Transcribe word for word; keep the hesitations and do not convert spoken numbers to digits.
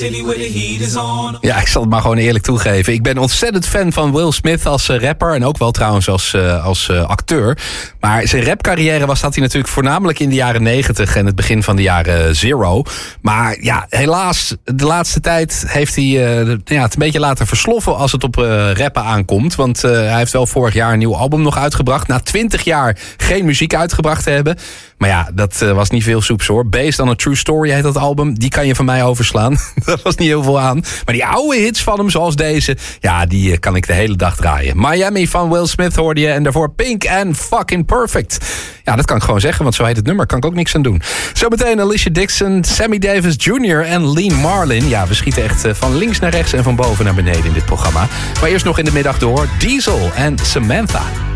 Ja, ik zal het maar gewoon eerlijk toegeven. Ik ben ontzettend fan van Will Smith als uh, rapper. En ook wel trouwens als, uh, als uh, acteur. Maar zijn rapcarrière was dat hij natuurlijk voornamelijk in de jaren negentig en het begin van de jaren zero. Maar ja, helaas, de laatste tijd heeft hij uh, ja, het een beetje laten versloffen als het op uh, rappen aankomt. Want uh, hij heeft wel vorig jaar een nieuw album nog uitgebracht. Na twintig jaar geen muziek uitgebracht te hebben. Maar ja, dat uh, was niet veel soeps hoor. Based on a True Story heet dat album. Die kan je van mij overslaan. Daar was niet heel veel aan. Maar die oude hits van hem, zoals deze, ja, die uh, kan ik de hele dag draaien. Miami van Will Smith hoorde je. En daarvoor Pink and Fucking Perfect. Ja, dat kan ik gewoon zeggen, want zo heet het nummer. Kan ik ook niks aan doen. Zometeen Alicia Dixon, Sammy Davis junior en Lee Marlin. Ja, we schieten echt uh, van links naar rechts en van boven naar beneden in dit programma. Maar eerst nog in de middag door Diesel en Samantha.